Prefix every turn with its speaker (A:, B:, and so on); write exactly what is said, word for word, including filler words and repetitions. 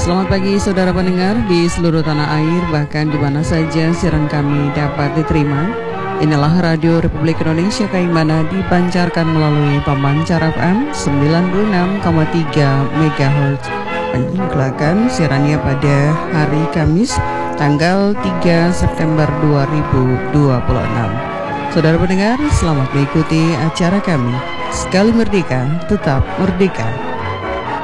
A: Selamat pagi saudara pendengar di seluruh tanah air, bahkan di mana saja siaran kami dapat diterima. Inilah Radio Republik Indonesia yang mana dipancarkan melalui pemancar F M sembilan puluh enam koma tiga megahertz. Menyiarkan siarannya pada hari Kamis tanggal tiga September dua ribu dua puluh enam. Saudara pendengar, selamat mengikuti acara kami. Sekali merdeka, tetap merdeka.